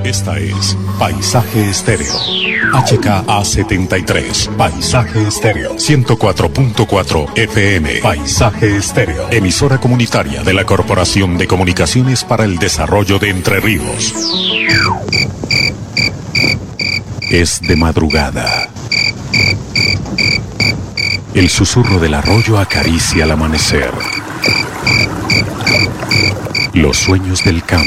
Esta es Paisaje Estéreo. HKA73. Paisaje Estéreo. 104.4 FM. Paisaje Estéreo. Emisora comunitaria de la Corporación de Comunicaciones para el Desarrollo de Entre Ríos. Es de madrugada. El susurro del arroyo acaricia el amanecer. Los sueños del campo